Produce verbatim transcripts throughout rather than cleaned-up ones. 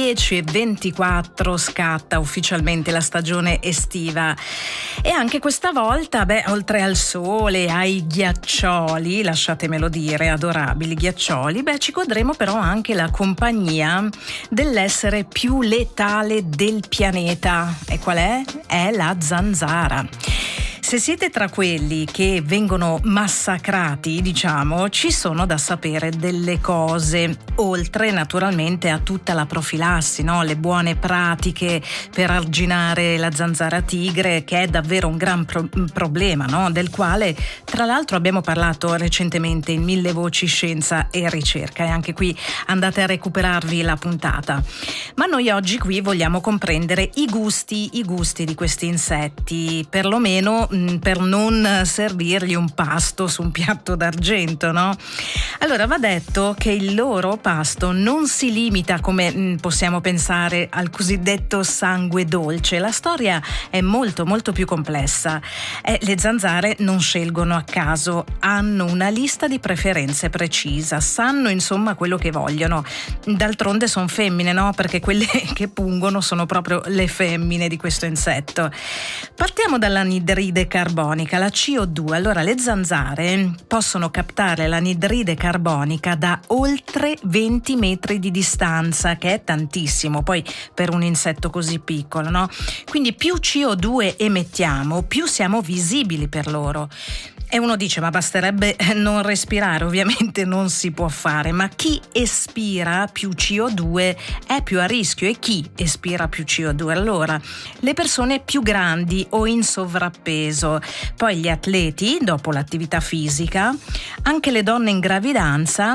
dieci e ventiquattro scatta ufficialmente la stagione estiva e anche questa volta, beh, oltre al sole, ai ghiaccioli, lasciatemelo dire, adorabili ghiaccioli, beh, ci godremo però anche la compagnia dell'essere più letale del pianeta. E qual è? È la zanzara. Se siete tra quelli che vengono massacrati, diciamo, ci sono da sapere delle cose, oltre naturalmente a tutta la profilassi, no? Le buone pratiche per arginare la zanzara tigre, che è davvero un gran pro- problema, no? Del quale tra l'altro abbiamo parlato recentemente in Mille Voci Scienza e Ricerca, e anche qui andate a recuperarvi la puntata. Ma noi oggi qui vogliamo comprendere i gusti, i gusti di questi insetti, perlomeno per non servirgli un pasto su un piatto d'argento, no? Allora, va detto che il loro pasto non si limita, come possiamo pensare, al cosiddetto sangue dolce. La storia è molto molto più complessa. Eh, le zanzare non scelgono a caso, hanno una lista di preferenze precisa, sanno insomma quello che vogliono. D'altronde sono femmine, no? Perché quelle che pungono sono proprio le femmine di questo insetto. Partiamo dall'anidride carbonica, la C O due. Allora, le zanzare possono captare l'anidride carbonica da oltre venti metri di distanza, che è tantissimo poi per un insetto così piccolo, no? Quindi più C O due emettiamo, più siamo visibili per loro. E uno dice, ma basterebbe non respirare. Ovviamente non si può fare, ma chi espira più C O due è più a rischio. E chi espira più C O due? Allora, le persone più grandi o in sovrappeso, poi gli atleti dopo l'attività fisica, anche le donne in gravidanza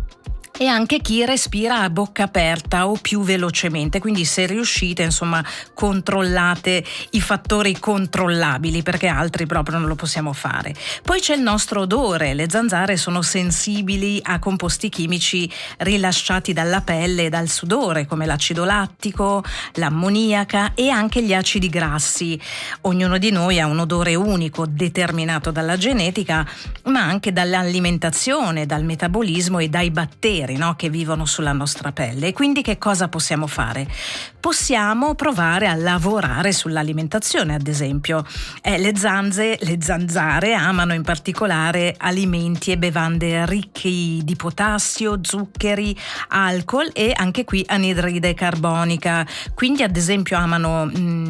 e anche chi respira a bocca aperta o più velocemente. Quindi se riuscite, insomma, controllate i fattori controllabili, perché altri proprio non lo possiamo fare. Poi c'è il nostro odore. Le zanzare sono sensibili a composti chimici rilasciati dalla pelle e dal sudore, come l'acido lattico, l'ammoniaca e anche gli acidi grassi. Ognuno di noi ha un odore unico, determinato dalla genetica, ma anche dall'alimentazione, dal metabolismo e dai batteri, no, che vivono sulla nostra pelle. E quindi che cosa possiamo fare? Possiamo provare a lavorare sull'alimentazione, ad esempio. Eh, le zanze, le zanzare amano in particolare alimenti e bevande ricchi di potassio, zuccheri, alcol e anche qui anidride carbonica. Quindi ad esempio amano,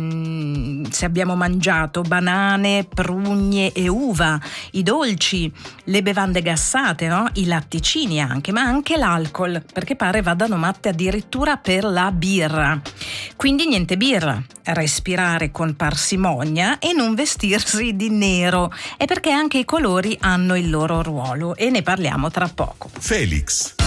mh, se abbiamo mangiato banane, prugne e uva, i dolci, le bevande gassate, no? I latticini anche, ma anche l'alcol, perché pare vadano matte addirittura per la birra. Quindi niente birra, respirare con parsimonia e non vestirsi di nero, è perché anche i colori hanno il loro ruolo, e ne parliamo tra poco. Felix.